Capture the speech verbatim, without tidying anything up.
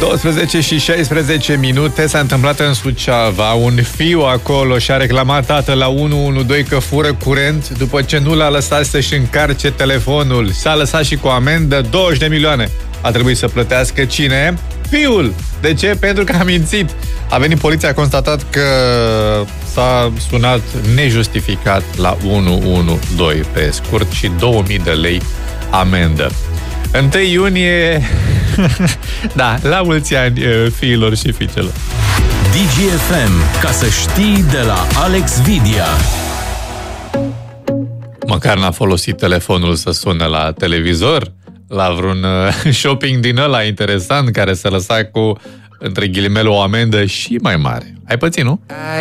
douăsprezece și șaisprezece minute. S-a întâmplat în Suceava. Un fiu acolo și-a reclamat tatăl la unu unu doi că fură curent după ce nu l-a lăsat să-și încarce telefonul. S-a lăsat și cu amendă douăzeci de milioane. A trebuit să plătească cine? Fiul! De ce? Pentru că a mințit. A venit poliția, a constatat că s-a sunat nejustificat la unu unu doi pe scurt și două mii de lei amendă. întâi iunie, da, la mulți ani fiilor și fiicelor. D G F M, ca să știi, de la Alex Vidia. Măcar n-a folosit telefonul să sune la televizor, la vreun shopping din ăla interesant care să lăsa cu, între ghilimele, o amendă și mai mare. Ai pățit, nu?